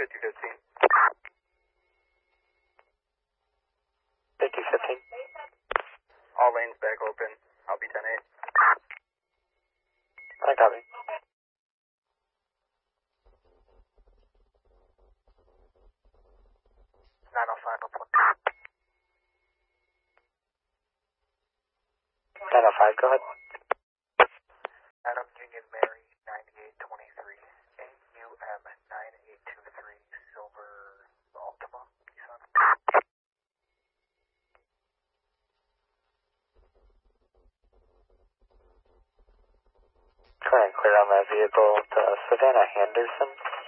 5015. 5015. All lanes back open. I'll be 10-8. I copy. Go ahead. Adam Union Mary 9823 AUM 9823 Silver Altima. Try and clear on that vehicle to Savannah Henderson.